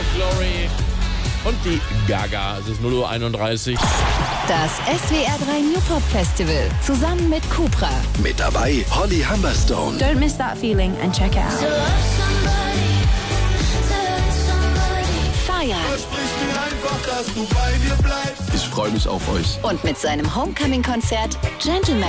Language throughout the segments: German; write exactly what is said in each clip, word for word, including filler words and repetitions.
Glory und die Gaga. Es ist null Uhr einunddreißig. Das S W R drei New Pop Festival zusammen mit Cupra. Mit dabei Holly Humberstone. Don't miss that feeling and check it out. Feiern. Versprich mir einfach, dass du bei mir bleibst. Ich freue mich auf euch. Und mit seinem Homecoming-Konzert Gentleman.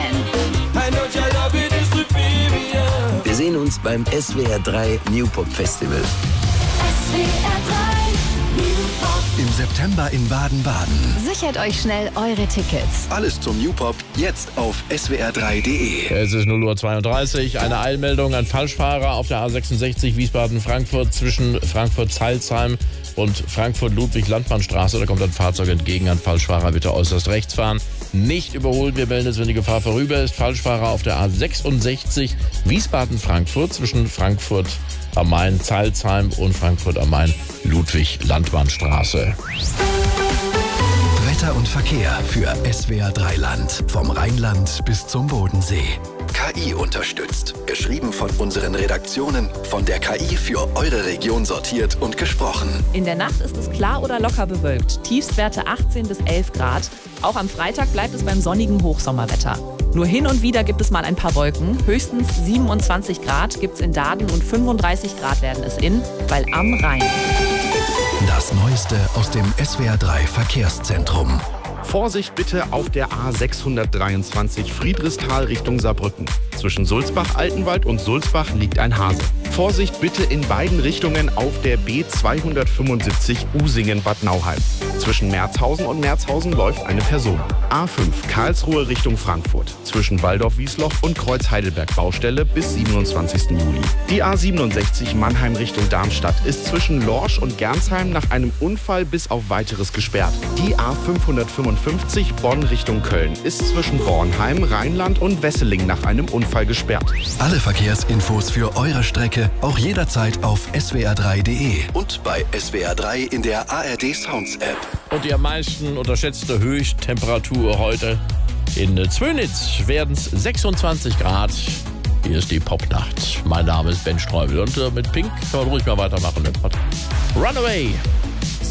Wir sehen uns beim S W R drei New Pop Festival. S W R drei New Pop. Im September in Baden-Baden. Sichert euch schnell eure Tickets. Alles zum New Pop jetzt auf S W R drei Punkt de. Es ist null Uhr zweiunddreißig. Eine Eilmeldung an Falschfahrer auf der A sechsundsechzig Wiesbaden-Frankfurt zwischen Frankfurt-Zeilsheim und Frankfurt-Ludwig-Landmannstraße. Da kommt ein Fahrzeug entgegen. An Falschfahrer bitte äußerst rechts fahren. Nicht überholen. Wir melden es, wenn die Gefahr vorüber ist. Falschfahrer auf der A sechsundsechzig Wiesbaden-Frankfurt zwischen Frankfurt am Main, Zeilsheim und Frankfurt am Main, Ludwig-Landmannstraße. Wetter und Verkehr für S W R drei Land. Vom Rheinland bis zum Bodensee. K I unterstützt. Geschrieben von unseren Redaktionen. Von der K I für eure Region sortiert und gesprochen. In der Nacht ist es klar oder locker bewölkt. Tiefstwerte achtzehn bis elf Grad. Auch am Freitag bleibt es beim sonnigen Hochsommerwetter. Nur hin und wieder gibt es mal ein paar Wolken. Höchstens siebenundzwanzig Grad gibt es in Daden und fünfunddreißig Grad werden es in, weil am Rhein. Das Neueste aus dem S W R drei Verkehrszentrum. Vorsicht bitte auf der A sechshundertdreiundzwanzig Friedrichsthal Richtung Saarbrücken. Zwischen Sulzbach-Altenwald und Sulzbach liegt ein Hase. Vorsicht bitte in beiden Richtungen auf der B zweihundertfünfundsiebzig Usingen-Bad Nauheim. Zwischen Merzhausen und Merzhausen läuft eine Person. A fünf Karlsruhe Richtung Frankfurt. Zwischen Waldorf-Wiesloch und Kreuz-Heidelberg Baustelle bis siebenundzwanzigsten Juli. Die A siebenundsechzig Mannheim Richtung Darmstadt ist zwischen Lorsch und Gernsheim nach einem Unfall bis auf Weiteres gesperrt. Die A fünfhundertfünfundfünfzig Bonn Richtung Köln ist zwischen Bornheim, Rheinland und Wesseling nach einem Unfall gesperrt. Alle Verkehrsinfos für eure Strecke auch jederzeit auf S W R drei Punkt de und bei S W R drei in der A R D Sounds App. Und die am meisten unterschätzte Höchsttemperatur heute in Zwönitz werden es sechsundzwanzig Grad. Hier ist die Popnacht. Mein Name ist Ben Streubel und äh, mit Pink kann man ruhig mal weitermachen. Runaway.